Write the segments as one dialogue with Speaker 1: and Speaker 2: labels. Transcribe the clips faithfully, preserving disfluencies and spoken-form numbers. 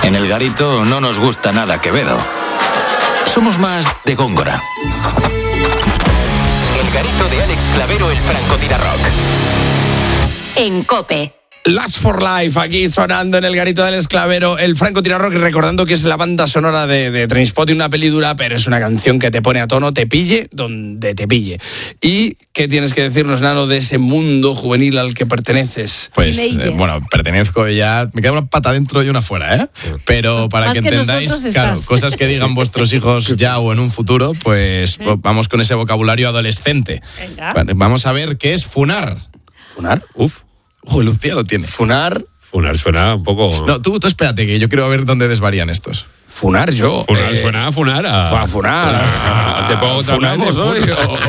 Speaker 1: En El Garito no nos gusta nada Quevedo. Somos más de Góngora.
Speaker 2: El Garito de Alex Clavero, el francotirarrock.
Speaker 3: En COPE.
Speaker 4: Last for Life, aquí sonando en El Garito del Esclavero, el francotirarrock, recordando que es la banda sonora de, de Trainspotting, una peli dura, pero es una canción que te pone a tono, te pille donde te pille. ¿Y qué tienes que decirnos, Nano, de ese mundo juvenil al que perteneces?
Speaker 5: Pues, eh, bueno, pertenezco ya, me queda una pata dentro y una fuera, ¿eh? Pero para que, que entendáis, claro, estás. Cosas que digan vuestros hijos ya o en un futuro, pues ¿Eh? vamos con ese vocabulario adolescente. Venga. Vamos a ver qué es funar.
Speaker 4: ¿Funar?
Speaker 5: Uf. Uy, Lucía lo tiene.
Speaker 4: Funar.
Speaker 6: Funar suena un poco...
Speaker 5: No, tú, tú espérate, que yo quiero ver dónde desvarían estos.
Speaker 4: Funar yo.
Speaker 6: Funar
Speaker 4: eh,
Speaker 6: suena a funar. A,
Speaker 4: a funar. A,
Speaker 6: a, te pongo otra
Speaker 4: funamos hoy.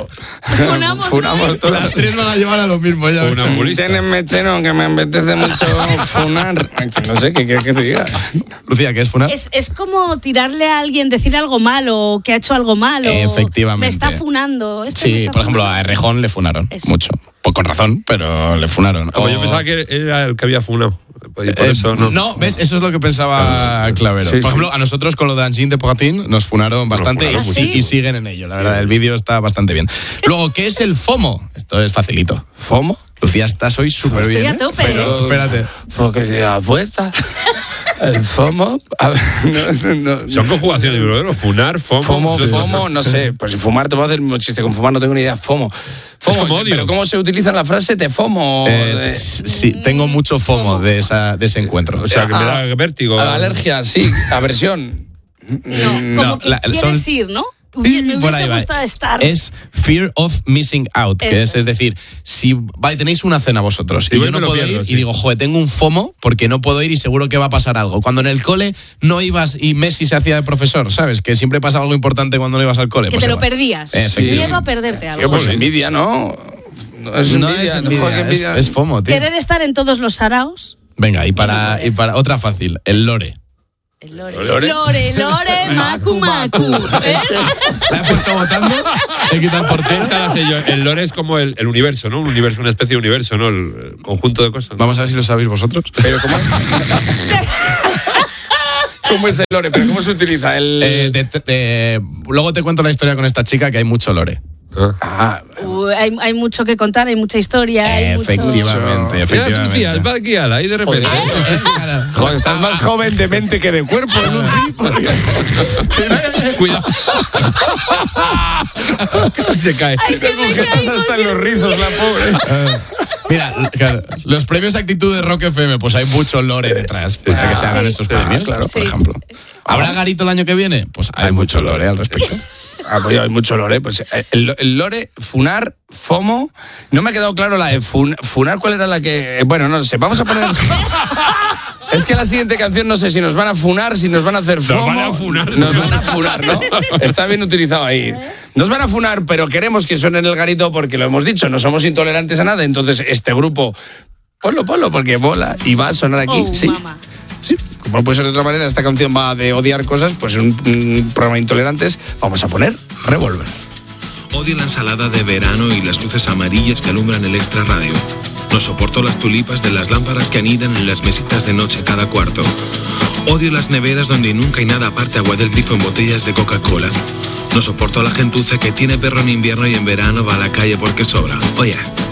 Speaker 3: Funamos,
Speaker 4: funamos todas.
Speaker 5: Las tres van a llevar a lo mismo ya.
Speaker 4: Tienen mechero que me apetece mucho funar. No sé, ¿qué quieres que te diga?
Speaker 5: Lucía, ¿qué es funar?
Speaker 7: Es, es como tirarle a alguien, decir algo malo, que ha hecho algo malo.
Speaker 5: Efectivamente.
Speaker 7: Me está funando. Este
Speaker 5: sí,
Speaker 7: me está
Speaker 5: por ejemplo,
Speaker 7: funando.
Speaker 5: a Errejón le funaron. Eso. Mucho. Pues con razón, pero le funaron.
Speaker 6: Como
Speaker 5: o...
Speaker 6: yo pensaba que era el que había funado. Por
Speaker 5: eh,
Speaker 6: eso no.
Speaker 5: no, ¿ves? Eso es lo que pensaba ah, Clavero.
Speaker 4: Sí,
Speaker 5: por ejemplo,
Speaker 4: sí.
Speaker 5: a nosotros con lo de Angine de Pogatín nos funaron bastante
Speaker 6: Nos funaron
Speaker 5: y, y, y siguen en ello. La verdad, el vídeo está bastante bien. Luego, ¿qué es el FOMO? Esto es facilito.
Speaker 4: ¿FOMO?
Speaker 5: Lucía, estás hoy súper bien.
Speaker 7: Estoy a tope.
Speaker 5: ¿eh? Pero espérate.
Speaker 4: Porque se apuesta. El FOMO. A ver, no, no,
Speaker 6: Son conjugaciones, ¿no? Funar, FOMO.
Speaker 4: FOMO, FOMO, no sé. Pues fumar, te voy a hacer un chiste con fumar, no tengo ni idea. FOMO. FOMO,
Speaker 6: como odio.
Speaker 4: pero ¿cómo se utiliza en la frase te FOMO?
Speaker 5: Eh,
Speaker 4: de...
Speaker 5: Sí, tengo mucho FOMO de, esa, de ese encuentro.
Speaker 6: O sea, que me da
Speaker 4: Ah,
Speaker 6: vértigo.
Speaker 4: Alergia, sí. Aversión.
Speaker 7: No, como
Speaker 5: No,
Speaker 7: que
Speaker 5: la-
Speaker 7: quieres
Speaker 5: son-
Speaker 7: ir, ¿no? Hubiera- Me
Speaker 5: Por ahí
Speaker 7: hubiese
Speaker 5: va.
Speaker 7: gustado estar.
Speaker 5: Es fear of missing out, que
Speaker 7: Eso
Speaker 5: es, es
Speaker 7: es.
Speaker 5: decir, si va, tenéis una cena vosotros y
Speaker 6: Igual
Speaker 5: yo no
Speaker 6: me lo
Speaker 5: puedo
Speaker 6: pierdo,
Speaker 5: ir
Speaker 6: sí.
Speaker 5: y digo, joder, tengo un FOMO porque no puedo ir y seguro que va a pasar algo. Cuando en el cole no ibas y Messi se hacía de profesor, ¿sabes? Que siempre pasaba algo importante cuando no ibas al cole.
Speaker 7: Que
Speaker 5: pues
Speaker 7: te lo
Speaker 5: igual.
Speaker 7: perdías.
Speaker 5: Efectivamente.
Speaker 7: Miedo a perderte algo.
Speaker 4: Tío, pues envidia, ¿no? No es
Speaker 5: No
Speaker 4: envidia,
Speaker 5: es
Speaker 4: no
Speaker 5: envidia,
Speaker 4: joder, que
Speaker 5: es,
Speaker 4: envidia.
Speaker 5: es FOMO, tío.
Speaker 7: Querer estar en todos los saraos.
Speaker 5: Venga, y para, y para otra fácil, el lore.
Speaker 7: El lore.
Speaker 4: Lore.
Speaker 7: Lore, lore, macu, macu. ¿Ves?
Speaker 5: ¿La he puesto votando? He quitado el portero.
Speaker 6: Esta la sé yo. El lore es como el, el universo, ¿no? Un universo, una especie de universo, ¿no? El, el conjunto de cosas.
Speaker 5: Vamos a ver si lo sabéis vosotros.
Speaker 4: Pero ¿cómo es? ¿Cómo es el lore? ¿Pero cómo se utiliza? El...
Speaker 5: Eh, de- de- luego te cuento la historia con esta chica, que hay mucho lore.
Speaker 4: Ah,
Speaker 7: Uy, hay, hay mucho que contar, hay mucha historia. Hay mucho...
Speaker 5: Efectivamente,
Speaker 6: Mira,
Speaker 5: efectivamente.
Speaker 6: Lucía, va aquí ala, ahí de repente.
Speaker 4: joder, estás más joven de mente que de cuerpo, Lucy. porque-
Speaker 6: Cuidado.
Speaker 5: Se cae.
Speaker 4: Tiene agujetas hasta en los rizos, la pobre.
Speaker 5: Mira, claro, los premios Actitud de Rock F M, pues hay mucho lore detrás para que se hagan
Speaker 7: Sí.
Speaker 5: estos premios, claro, por
Speaker 7: Sí.
Speaker 5: ejemplo. ¿Habrá Garito el año que viene? Pues hay, mucho lore al respecto.
Speaker 4: Ah, pues hay mucho lore. Pues el, el lore, funar, FOMO. No me ha quedado claro la de fun, funar, ¿cuál era la que...? Bueno, no sé, vamos a poner... Es que la siguiente canción no sé si nos van a funar, si nos van a hacer FOMO.
Speaker 6: Nos van a funar,
Speaker 4: Nos
Speaker 6: sí.
Speaker 4: van a funar, ¿no? Está bien utilizado ahí. Nos van a funar, pero queremos que suene en el Garito porque lo hemos dicho, no somos intolerantes a nada. Entonces, este grupo, ponlo, ponlo, porque mola y va a sonar aquí.
Speaker 7: Oh,
Speaker 4: sí.
Speaker 7: mamá.
Speaker 4: Sí, como no puede ser de otra manera, esta canción va de odiar cosas, pues en un, un programa de intolerantes vamos a poner Revolver.
Speaker 8: Odio la ensalada de verano y las luces amarillas que alumbran el Extra Radio. No soporto las tulipas de las lámparas que anidan en las mesitas de noche cada cuarto. Odio las neveras donde nunca hay nada aparte agua del grifo en botellas de Coca-Cola. No soporto a la gentuza que tiene perro en invierno y en verano va a la calle porque sobra. Oye.